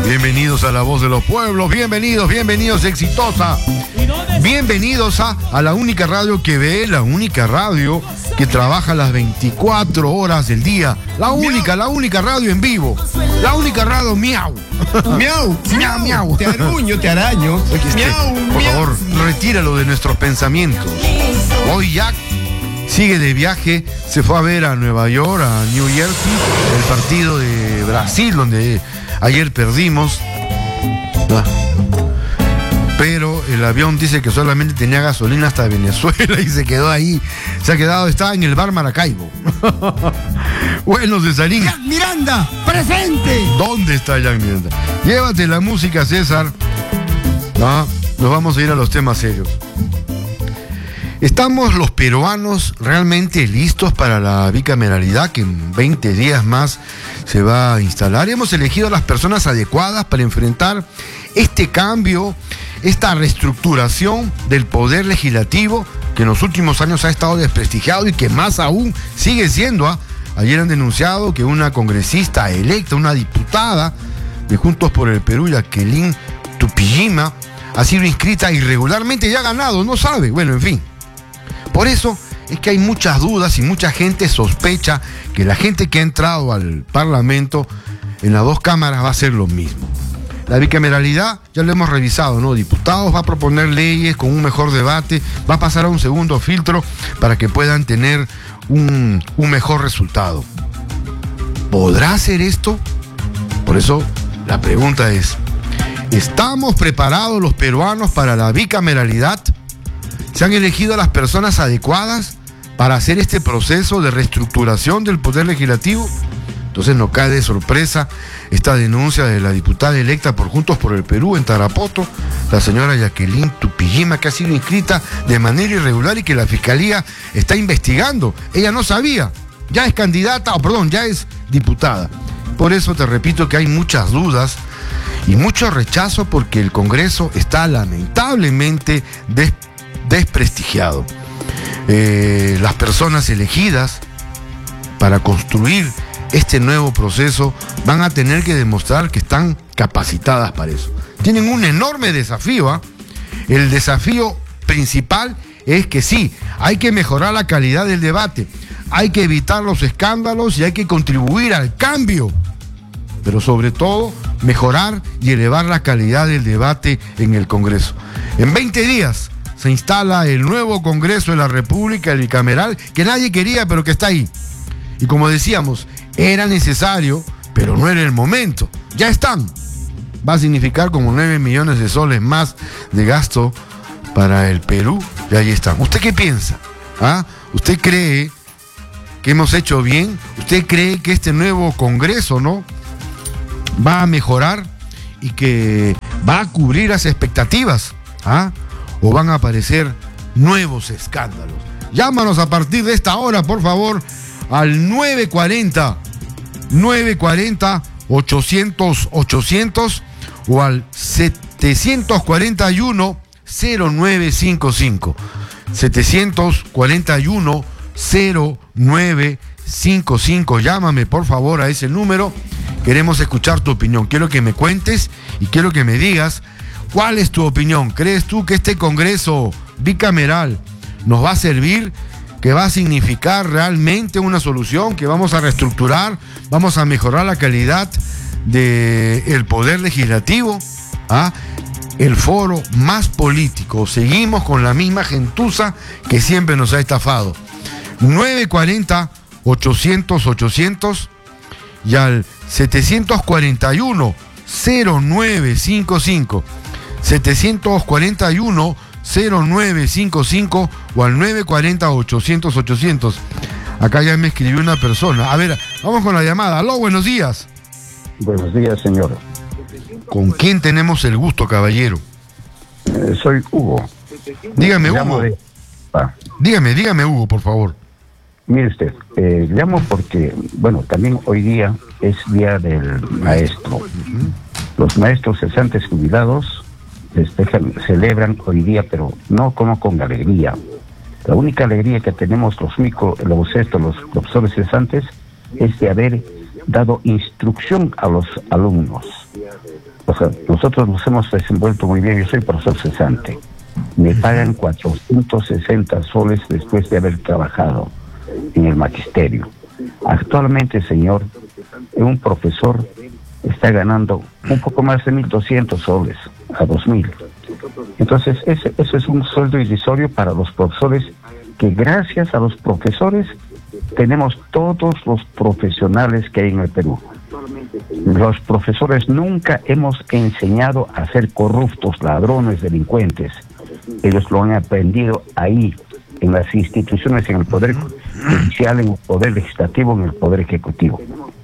Bienvenidos a La Voz de los Pueblos, bienvenidos, exitosa. Bienvenidos a la única radio que ve, la única radio que trabaja las 24 horas del día. La única radio en vivo. La única radio miau. Miau. Te aruño, te araño. Por favor, retíralo de nuestros pensamientos. Hoy Jack sigue de viaje, se fue a ver a Nueva York, a New Jersey, el partido de Brasil, donde ayer perdimos. Pero el avión dice que solamente tenía gasolina hasta Venezuela y se quedó ahí. Estaba en el bar Maracaibo. Bueno, Cesarín. Jack Miranda, presente. ¿Dónde está Jack Miranda? Llévate la música, César. Nos vamos a ir a los temas serios. ¿Estamos los peruanos realmente listos para la bicameralidad que en 20 días más se va a instalar? ¿Hemos elegido a las personas adecuadas para enfrentar este cambio, esta reestructuración del poder legislativo que en los últimos años ha estado desprestigiado y que más aún sigue siendo? Ayer han denunciado que una congresista electa, una diputada de Juntos por el Perú, Jacqueline Tupillima, ha sido inscrita irregularmente y ha ganado, no sabe. Bueno, en fin. Por eso es que hay muchas dudas y mucha gente sospecha que la gente que ha entrado al Parlamento en las dos cámaras va a hacer lo mismo. La bicameralidad ya lo hemos revisado, ¿no? Diputados va a proponer leyes con un mejor debate, va a pasar a un segundo filtro para que puedan tener un mejor resultado. ¿Podrá hacer esto? Por eso la pregunta es, ¿estamos preparados los peruanos para la bicameralidad? ¿Se han elegido a las personas adecuadas para hacer este proceso de reestructuración del poder legislativo? Entonces no cae de sorpresa esta denuncia de la diputada electa por Juntos por el Perú en Tarapoto, la señora Jacqueline Tupillima, que ha sido inscrita de manera irregular y que la Fiscalía está investigando. Ella no sabía, ya es candidata, ya es diputada. Por eso te repito que hay muchas dudas y mucho rechazo porque el Congreso está lamentablemente desprestigiado. Las personas elegidas para construir este nuevo proceso van a tener que demostrar que están capacitadas para eso. Tienen un enorme desafío. El desafío principal es que sí, hay que mejorar la calidad del debate, hay que evitar los escándalos y hay que contribuir al cambio, pero sobre todo mejorar y elevar la calidad del debate en el Congreso. En 20 días se instala el nuevo Congreso de la República, el bicameral, que nadie quería, pero que está ahí. Y como decíamos, era necesario, pero no era el momento. Ya están. Va a significar como 9 millones de soles más de gasto para el Perú, y ahí están. ¿Usted qué piensa? ¿Usted cree que hemos hecho bien? ¿Usted cree que este nuevo Congreso, va a mejorar y que va a cubrir las expectativas? ¿O van a aparecer nuevos escándalos? Llámanos a partir de esta hora, por favor, al 940-800-800 o al 741-0955. 741-0955. Llámame, por favor, a ese número. Queremos escuchar tu opinión. Quiero que me cuentes y quiero que me digas cuál es tu opinión. ¿Crees tú que este Congreso bicameral nos va a servir? ¿Que va a significar realmente una solución? ¿Que vamos a reestructurar? ¿Vamos a mejorar la calidad del poder legislativo? El foro más político. Seguimos con la misma gentuza que siempre nos ha estafado. 940-800-800 y al 741-0955. 741-0955 o al 940-800-800. Acá ya me escribió una persona. A ver, vamos con la llamada. Aló, buenos días. Buenos días, señor. ¿Con quién tenemos el gusto, caballero? Soy Hugo. Dígame, Hugo. Dígame, Hugo, por favor. Mire usted, llamo porque, también hoy día es Día del Maestro. Los maestros cesantes jubilados celebran hoy día, pero no como con alegría. La única alegría que tenemos los profesores cesantes es de haber dado instrucción a los alumnos. O sea, nosotros nos hemos desenvuelto muy bien. Yo soy profesor cesante. Me pagan 460 soles después de haber trabajado en el magisterio. Actualmente, señor, un profesor está ganando un poco más de 1.200 soles a 2.000. Entonces, eso es un sueldo irrisorio para los profesores, que gracias a los profesores tenemos todos los profesionales que hay en el Perú. Los profesores nunca hemos enseñado a ser corruptos, ladrones, delincuentes. Ellos lo han aprendido ahí, en las instituciones, en el poder judicial, en el poder legislativo, en el poder ejecutivo.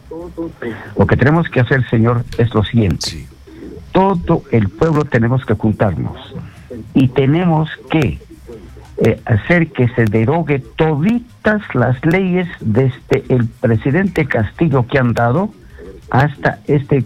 Lo que tenemos que hacer, señor, es lo siguiente. Todo el pueblo tenemos que juntarnos y tenemos que hacer que se derogue toditas las leyes desde el presidente Castillo que han dado hasta este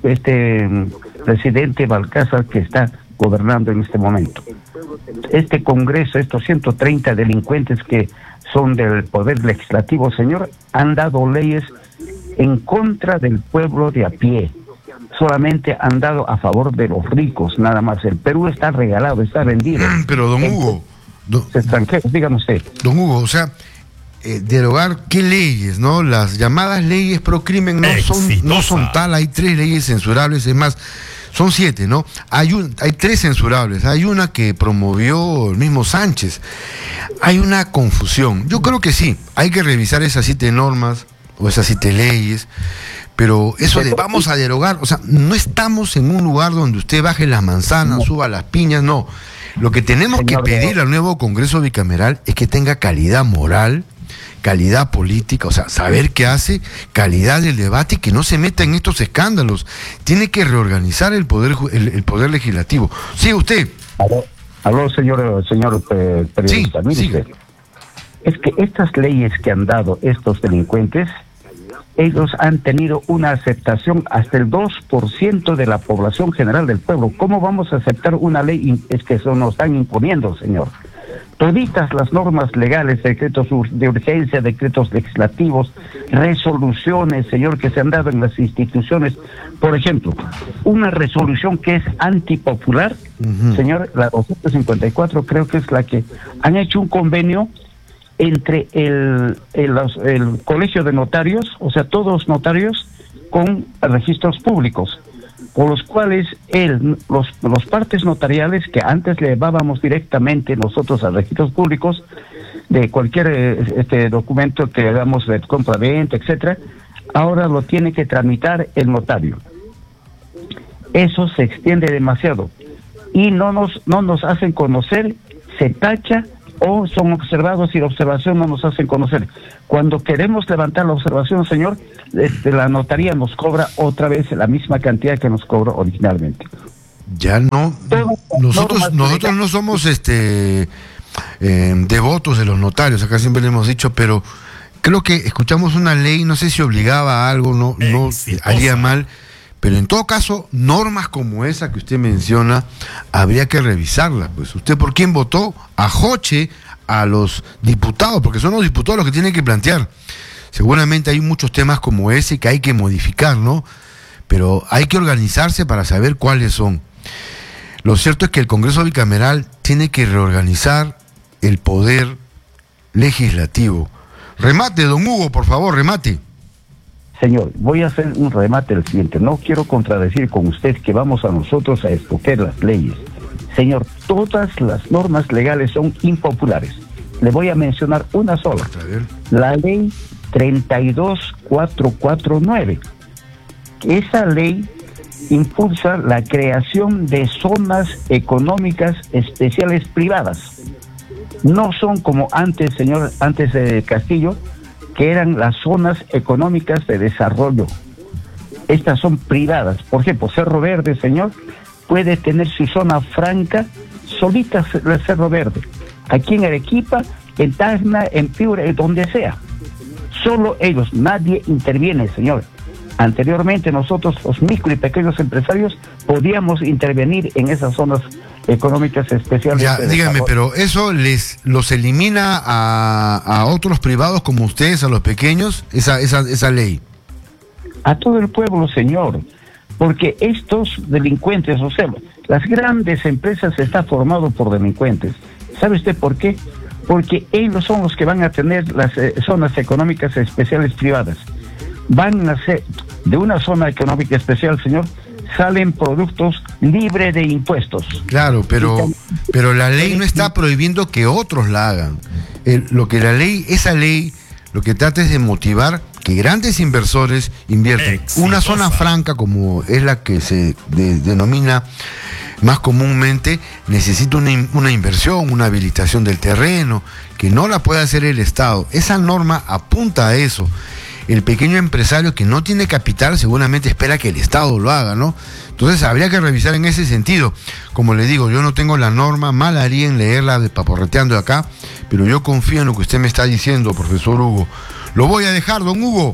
presidente Balcázar que está gobernando en este momento. Este Congreso, estos 130 delincuentes que son del poder legislativo, señor, han dado leyes en contra del pueblo de a pie. Solamente han dado a favor de los ricos, nada más. El Perú está regalado, está vendido. Pero, don Hugo... extranjeros, dígame usted. Don Hugo, o sea, derogar qué leyes, ¿no? Las llamadas leyes pro crimen no son tal. Hay 3 leyes censurables, es más, son 7, ¿no? Hay 3 censurables. Hay una que promovió el mismo Sánchez. Hay una confusión. Yo creo que sí, hay que revisar esas 7 normas o esas 7 leyes. Pero eso de vamos a derogar, o sea, no estamos en un lugar donde usted baje las manzanas, suba las piñas, no. Lo que tenemos que pedir al nuevo Congreso bicameral es que tenga calidad moral, calidad política, o sea, saber qué hace, calidad del debate y que no se meta en estos escándalos. Tiene que reorganizar el poder legislativo. Sí, usted. Aló, señor periodista. Mire usted, es que estas leyes que han dado estos delincuentes, ellos han tenido una aceptación hasta el 2% de la población general del pueblo. ¿Cómo vamos a aceptar una ley es que eso nos están imponiendo, señor? Toditas las normas legales, decretos de urgencia, decretos legislativos, resoluciones, señor, que se han dado en las instituciones. Por ejemplo, una resolución que es antipopular, señor, la 254, creo que es la que han hecho un convenio entre el colegio de notarios, o sea, todos los notarios, con registros públicos, por los cuales los partes notariales que antes le llevábamos directamente nosotros a registros públicos de cualquier documento que hagamos de compra-venta, etcétera, ahora lo tiene que tramitar el notario. Eso se extiende demasiado y no nos hacen conocer, se tacha o son observados y la observación no nos hacen conocer. Cuando queremos levantar la observación, señor, la notaría nos cobra otra vez la misma cantidad que nos cobró originalmente. Ya no, nosotros no somos devotos de los notarios, acá siempre le hemos dicho, pero creo que escuchamos una ley, no sé si obligaba a algo, no haría mal. Pero en todo caso, normas como esa que usted menciona, habría que revisarlas. Pues, ¿usted por quién votó? Ajoche a los diputados, porque son los diputados los que tienen que plantear. Seguramente hay muchos temas como ese que hay que modificar, ¿no? Pero hay que organizarse para saber cuáles son. Lo cierto es que el Congreso bicameral tiene que reorganizar el poder legislativo. Remate, don Hugo, por favor, remate. Señor, voy a hacer un remate del siguiente. No quiero contradecir con usted que vamos a nosotros a escoger las leyes. Señor, todas las normas legales son impopulares. Le voy a mencionar una sola. La ley 32449. Esa ley impulsa la creación de zonas económicas especiales privadas. No son como antes, señor, antes de Castillo, que eran las zonas económicas de desarrollo. Estas son privadas. Por ejemplo, Cerro Verde, señor, puede tener su zona franca, solita el Cerro Verde. Aquí en Arequipa, en Tacna, en Piura, donde sea. Solo ellos, nadie interviene, señor. Anteriormente nosotros, los micro y pequeños empresarios, podíamos intervenir en esas zonas económicas especiales. Ya, dígame, pero ¿eso los elimina a otros privados como ustedes, a los pequeños, esa ley? A todo el pueblo, señor. porque estos delincuentes, o sea, las grandes empresas están formadas por delincuentes. ¿Sabe usted por qué? Porque ellos son los que van a tener las zonas económicas especiales privadas. Van a ser, de una zona económica especial, señor, salen productos libres de impuestos. Claro, pero la ley no está prohibiendo que otros la hagan. Esa ley, lo que trata es de motivar que grandes inversores invierten. Exitosa. Una zona franca, como es la que se denomina más comúnmente, necesita una inversión, una habilitación del terreno, que no la puede hacer el Estado. Esa norma apunta a eso. El pequeño empresario que no tiene capital seguramente espera que el Estado lo haga, ¿no? Entonces habría que revisar en ese sentido. Como le digo, yo no tengo la norma, mal haría en leerla de paporreteando acá, pero yo confío en lo que usted me está diciendo, profesor Hugo. Lo voy a dejar, don Hugo.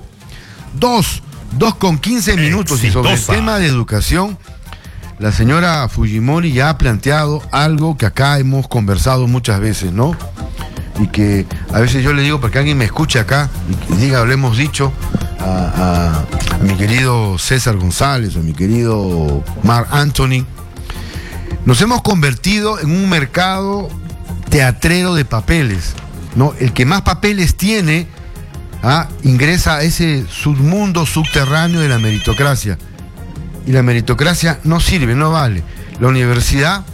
2:15 minutos. Y sobre el tema de educación, la señora Fujimori ya ha planteado algo que acá hemos conversado muchas veces, ¿no? Y que a veces yo le digo, para que alguien me escuche acá y que diga, lo hemos dicho a mi querido César González o a mi querido Mark Anthony, nos hemos convertido en un mercado teatrero de papeles, ¿no? El que más papeles tiene, ingresa a ese submundo subterráneo de la meritocracia. Y la meritocracia no sirve, no vale. La universidad,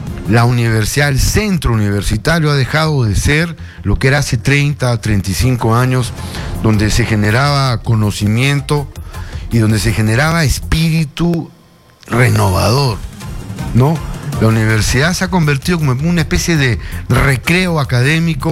el centro universitario ha dejado de ser lo que era hace 30, 35 años, donde se generaba conocimiento y donde se generaba espíritu renovador, ¿no? La universidad se ha convertido como en una especie de recreo académico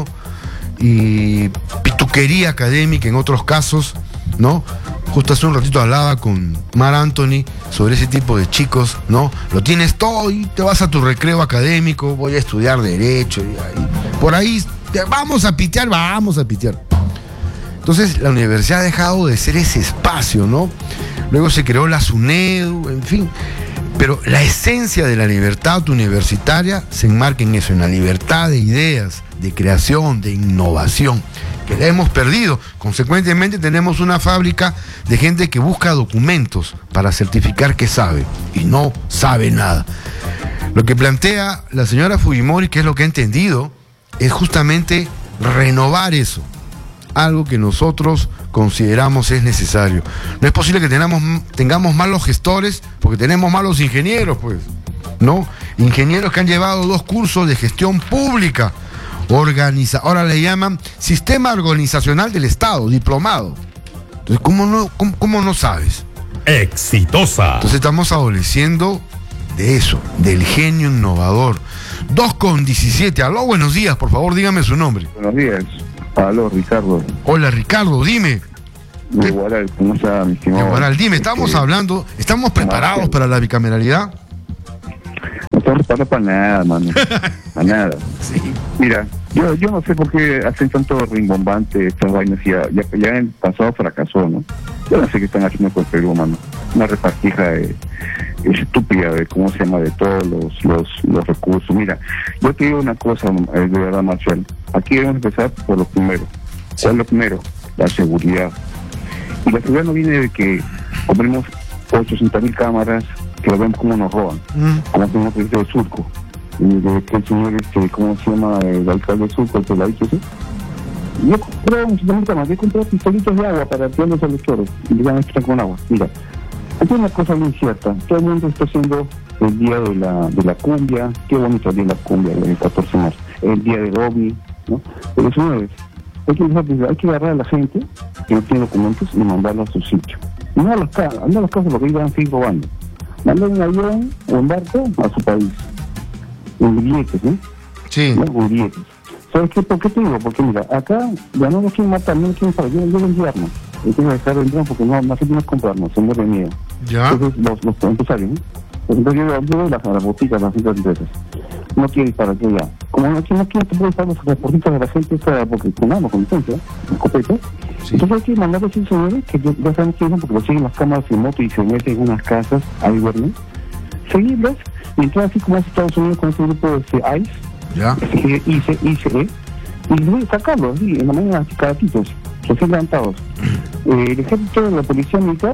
y pituquería académica en otros casos, ¿no? Justo hace un ratito hablaba con Mar Anthony sobre ese tipo de chicos, ¿no? Lo tienes todo y te vas a tu recreo académico, voy a estudiar Derecho, y por ahí vamos a pitear. Entonces la universidad ha dejado de ser ese espacio, ¿no? Luego se creó la SUNEDU, en fin. Pero la esencia de la libertad universitaria se enmarca en eso, en la libertad de ideas, de creación, de innovación, que la hemos perdido. Consecuentemente tenemos una fábrica de gente que busca documentos para certificar que sabe y no sabe nada. Lo que plantea la señora Fujimori, que es lo que ha entendido, es justamente renovar eso, algo que nosotros consideramos es necesario. No es posible que tengamos malos gestores porque tenemos malos ingenieros, pues, ¿no? Ingenieros que han llevado 2 cursos de gestión pública, ahora le llaman Sistema Organizacional del Estado, diplomado. Entonces, ¿cómo no sabes? Exitosa. Entonces estamos adoleciendo de eso, del genio innovador. 2:17. Aló, buenos días, por favor, dígame su nombre. Buenos días. Aló, Ricardo. Hola, Ricardo, dime. Igual, ¿cómo está, mi estimado? Igual, dime, estamos preparados para la bicameralidad. No estamos preparados para nada, mano. Para nada. Sí. Mira, yo no sé por qué hacen tanto rimbombante estas vainas. Ya en el pasado fracasó, ¿no? Yo no sé qué están haciendo con el Perú, mano. Una repartija estúpida de cómo se llama, de todos los recursos. Mira, yo te digo una cosa, de verdad, Marcial. Aquí debemos empezar por lo primero. ¿Cuál es lo primero? La seguridad. Y la seguridad no viene de que compremos 800.000 cámaras que lo vemos como nos roban, como hacemos el de Surco, de que el señor ¿cómo se llama? El alcalde de Surco, el peladito, ¿sí? Yo compré 800.000 cámaras, yo compré pistolitos de agua para tirar los electores y digan que están con agua. Mira, aquí hay una cosa muy cierta. Todo el mundo está haciendo el día de la cumbia. Qué bonito el día de la cumbia, el 14 de marzo. El día del OVNI, ¿no? Pero señores, hay que agarrar a la gente que no tiene documentos y mandarla a su sitio. No a las casas porque ahí van a seguir robando. Mandar en avión o en barco a su país. En billetes, ¿no? Sí. ¿No? En billetes. ¿Sabes qué? ¿Por qué te digo? Porque mira, acá ya no nos quieren matar, no nos quieren parar. Yo vendí armas. Entonces dejar de entrar porque no se tiene que comprarnos, se muere de miedo. Ya. Entonces los empresarios, ¿no? Entonces yo doy las boticas, las empresas. No quiere para que ya. Como no quiere pagar los reportitos de la gente, porque con armas, con licencia, con escopeta. Sí. Entonces hay que mandar a esos señores que ya saben quién son, porque lo siguen las cámaras de moto y se meten en unas casas a gobierno. Seguirlas y entrar así como hace Estados Unidos con ese grupo de ICE, ya. ICE, y luego sacarlos así, en la mañana así caratitos, recién levantados. El ejército, la policía militar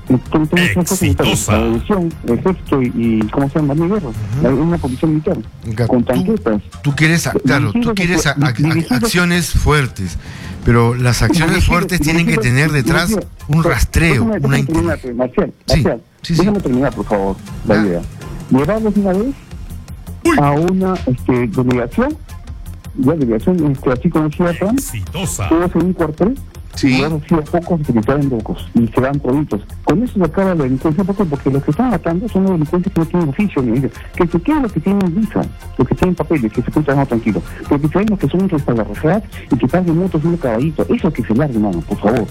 Exitosa. La división, el ejército y ¿cómo se llama? Guerra, una policía militar, con tanquetas. Tú quieres, claro, tú quieres acciones fuertes, pero las acciones fuertes tienen que tener detrás un rastreo, una inteligencia. Marcial, Sí. déjame terminar, por favor, la idea. Llevarlos una vez a una delegación, así conocida tan, Exitosa. todos en un cuartel. Sí. Y luego sí, a pocos se quedan locos y se dan toditos. Con eso se acaba la delincuencia, porque los que están matando son los delincuentes que no tienen oficio ni vida. Que se queden los que tienen visa, los que tienen papeles, que se pueden trabajar tranquilos. Porque sabemos que son unos espaldarrojadas y que están en motos y un caballito. Eso que se largue, hermano, por favor.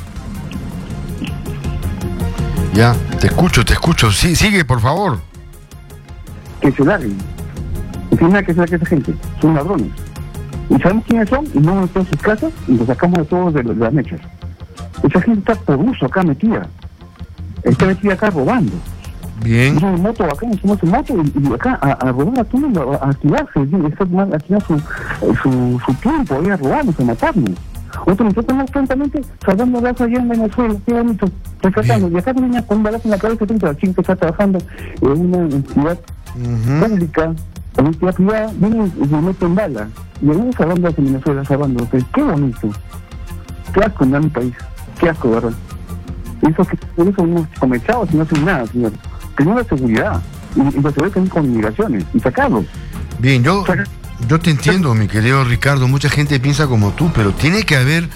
Ya, te escucho. Sí, sigue, por favor. Que se larguen. No tiene nada que hacer esa gente. Son ladrones. Y sabemos quiénes son y no están en sus casas y los sacamos de todos de las mechas. Esa gente está por uso acá metida. Está metida acá robando. Bien. Somos moto acá, somos en moto y acá a robar a todos, a activarse, a activar su tiempo, a robarnos, a matarnos. Nosotros estamos constantemente salvando brazos allá en Venezuela, qué bonito, rescatando. Y acá tenía con un balazo en la cabeza frente a la chica que está trabajando en una entidad pública, en una entidad privada, vienen y se meten bala. Y algunos salvando en Venezuela, salvando. Qué bonito. Qué asco en mi país. Qué asco, ¿verdad? Eso que por eso hemos comenzado si no hacen nada, señor. Tenemos la seguridad. Y la seguridad también con migraciones. Y sacarlos. Bien, yo te entiendo, mi querido Ricardo. Mucha gente piensa como tú, pero tiene que haber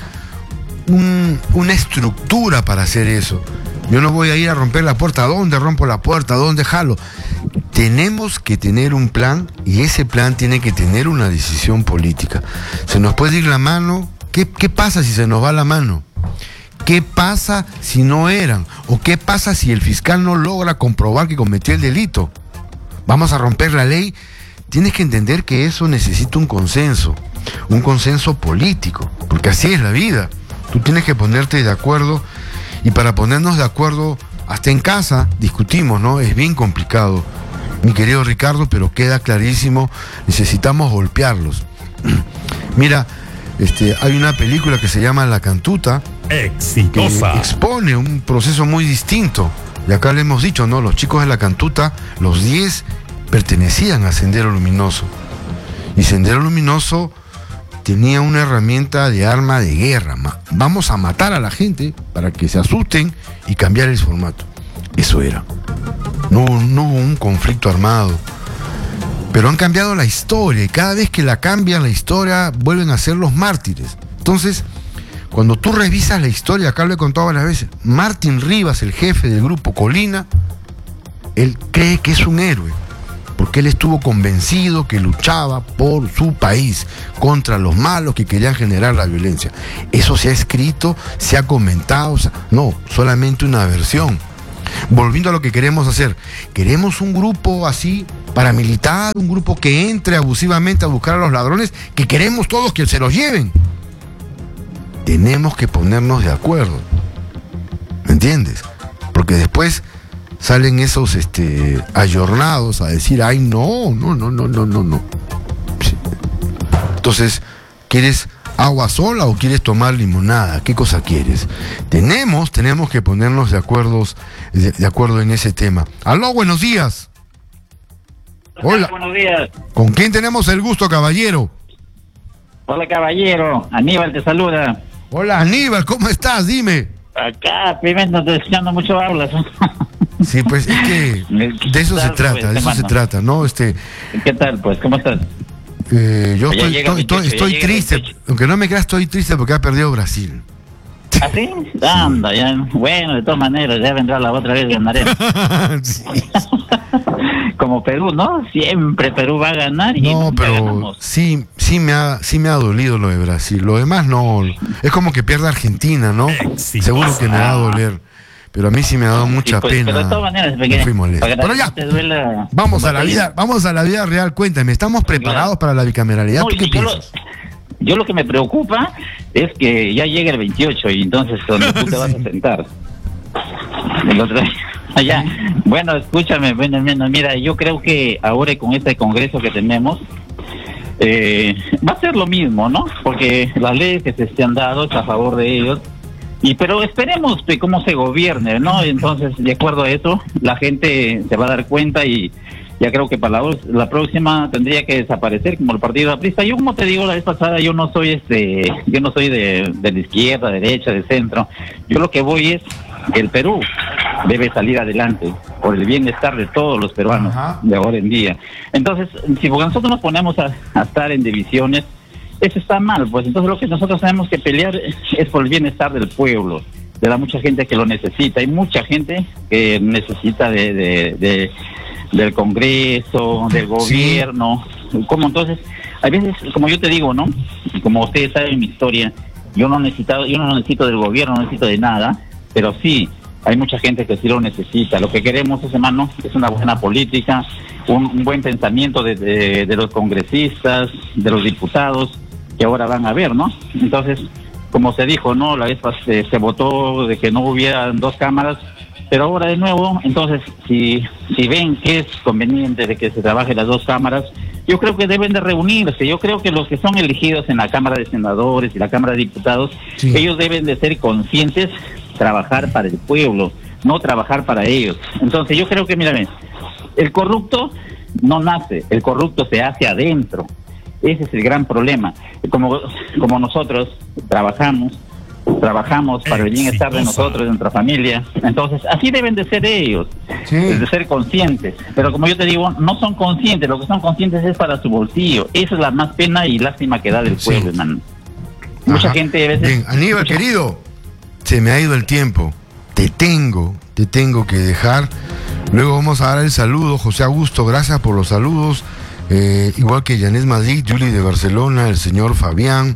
una estructura para hacer eso. Yo no voy a ir a romper la puerta. ¿A dónde rompo la puerta? ¿A dónde jalo? Tenemos que tener un plan y ese plan tiene que tener una decisión política. Se nos puede ir la mano. ¿Qué pasa si se nos va la mano? ¿Qué pasa si no eran? ¿O qué pasa si el fiscal no logra comprobar que cometió el delito? ¿Vamos a romper la ley? Tienes que entender que eso necesita un consenso político, porque así es la vida. Tú tienes que ponerte de acuerdo y para ponernos de acuerdo, hasta en casa discutimos, ¿no? Es bien complicado, mi querido Ricardo, pero queda clarísimo, necesitamos golpearlos. Mira, hay una película que se llama La Cantuta, Exitosa. que expone un proceso muy distinto. Y acá le hemos dicho, ¿no? Los chicos de La Cantuta, los 10 pertenecían a Sendero Luminoso. Y Sendero Luminoso tenía una herramienta de arma de guerra. Vamos a matar a la gente para que se asusten y cambiar el formato. Eso era. No hubo un conflicto armado. Pero han cambiado la historia y cada vez que la cambian la historia vuelven a ser los mártires. Entonces, cuando tú revisas la historia, acá lo he contado varias veces, Martín Rivas, el jefe del grupo Colina, él cree que es un héroe, porque él estuvo convencido que luchaba por su país, contra los malos que querían generar la violencia. Eso se ha escrito, se ha comentado, no, solamente una versión. Volviendo a lo que queremos hacer, queremos un grupo así, paramilitar, un grupo que entre abusivamente a buscar a los ladrones, que queremos todos que se los lleven. Tenemos que ponernos de acuerdo, ¿me entiendes? Porque después salen esos ayornados a decir, ay, no. Sí. Entonces, ¿quieres agua sola o quieres tomar limonada? ¿Qué cosa quieres? Tenemos que ponernos de acuerdo en ese tema. Aló, buenos días. Hola. Buenos días. ¿Con quién tenemos el gusto, caballero? Hola, caballero. Aníbal te saluda. Hola, Aníbal, ¿cómo estás? Dime. Acá, primero, no te escuchando mucho hablas. Sí, pues es que de eso se trata, ¿no? ¿Qué tal, pues? ¿Cómo estás? Yo estoy triste. Aunque no me creas, estoy triste porque ha perdido Brasil. ¿Ah, sí? Anda, ya. Bueno, de todas maneras, ya vendrá la otra vez, ganaremos. Sí. Como Perú, ¿no? Siempre Perú va a ganar y no, pero ganamos. sí me ha dolido lo de Brasil. Lo demás no. Es como que pierda Argentina, ¿no? Exitosa. Seguro que me va a doler. Pero a mí sí me ha dado mucha pena. Pero de todas maneras, me fui molesto. Pero ya, duela, vamos a la vida real. Cuéntame, ¿estamos preparados para la bicameralidad? No, ¿Tú qué piensas? Yo lo que me preocupa es que ya llega el 28 y entonces donde tú te vas a sentar. El otro día, allá. Bueno, escúchame, mira, yo creo que ahora con este congreso que tenemos va a ser lo mismo, ¿no? Porque las leyes que se han dado es a favor de ellos Pero esperemos cómo se gobierne, ¿no? Entonces, de acuerdo a eso, la gente se va a dar cuenta y ya creo que para la próxima tendría que desaparecer como el partido aprista. Yo, como te digo la vez pasada, yo no soy de la izquierda, derecha, de centro. Yo lo que voy es que el Perú debe salir adelante por el bienestar de todos los peruanos de ahora en día. Entonces, si nosotros nos ponemos a estar en divisiones, eso está mal, pues entonces lo que nosotros tenemos que pelear es por el bienestar del pueblo, de la mucha gente que lo necesita. Hay mucha gente que necesita del Congreso, del gobierno, como entonces, a veces, como yo te digo, ¿no? Y como ustedes saben mi historia, yo no necesito del gobierno, no necesito de nada, pero sí, hay mucha gente que sí lo necesita. Lo que queremos, hermano, es una buena política, un buen pensamiento de los congresistas, de los diputados, que ahora van a ver, ¿no? Entonces, como se dijo, ¿no? La vez se votó de que no hubiera 2 cámaras, pero ahora de nuevo, entonces, si ven que es conveniente de que se trabaje las 2 cámaras, yo creo que deben de reunirse. Yo creo que los que son elegidos en la Cámara de Senadores y la Cámara de Diputados, ellos deben de ser conscientes, trabajar para el pueblo, no trabajar para ellos. Entonces, yo creo que, mírame, el corrupto no nace, el corrupto se hace adentro. Ese es el gran problema. Como nosotros trabajamos para el bienestar de nosotros, de nuestra familia. Entonces, así deben de ser ellos, de ser conscientes. Pero como yo te digo, no son conscientes. Lo que son conscientes es para su bolsillo. Esa es la más pena y lástima que da del pueblo, hermano. Mucha gente a veces... Bien, Aníbal, querido, se me ha ido el tiempo. Te tengo que dejar. Luego vamos a dar el saludo. José Augusto, gracias por los saludos. Igual que Yanés Madrid, Julie de Barcelona, el señor Fabián,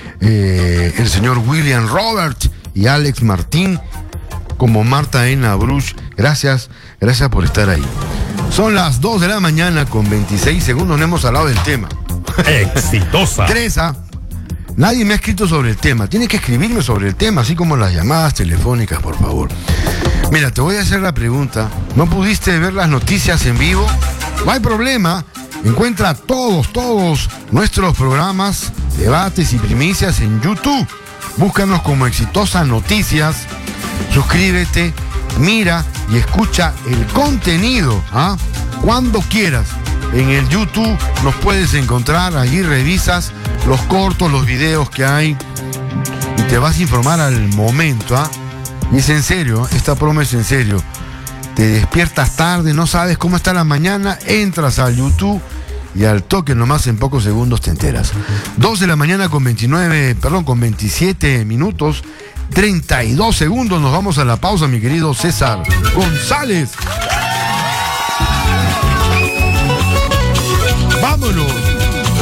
el señor William Robert y Alex Martín, como Marta Ena Bruch. Gracias por estar ahí. Son las 2 de la mañana con 26 segundos, no hemos hablado del tema. Exitosa. Teresa, nadie me ha escrito sobre el tema. Tienes que escribirme sobre el tema, así como las llamadas telefónicas, por favor. Mira, te voy a hacer la pregunta. ¿No pudiste ver las noticias en vivo? No hay problema. Encuentra todos nuestros programas, debates y primicias en YouTube. Búscanos como Exitosa Noticias. Suscríbete, mira y escucha el contenido, cuando quieras. En el YouTube nos puedes encontrar, allí revisas los cortos, los videos que hay y te vas a informar al momento. Y es en serio, esta broma es en serio. Te despiertas tarde, no sabes cómo está la mañana, entras al YouTube y al toque nomás en pocos segundos te enteras. 2 de la mañana con 27 minutos, 32 segundos, nos vamos a la pausa, mi querido César González. ¡Vámonos!